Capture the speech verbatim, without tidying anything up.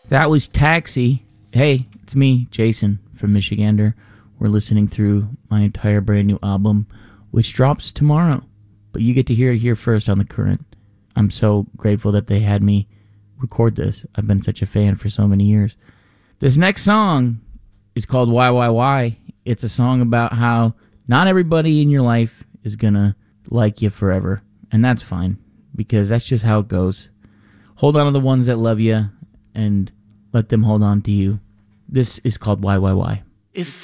That was Taxi. Hey, it's me, Jason from Michigander. We're listening through my entire brand new album, which drops tomorrow. But you get to hear it here first on The Current. I'm so grateful that they had me record this. I've been such a fan for so many years. This next song is called Why, Why, Why. It's a song about how not everybody in your life is going to like you forever. And that's fine, because that's just how it goes. Hold on to the ones that love you and let them hold on to you. This is called Why, Why, Why. If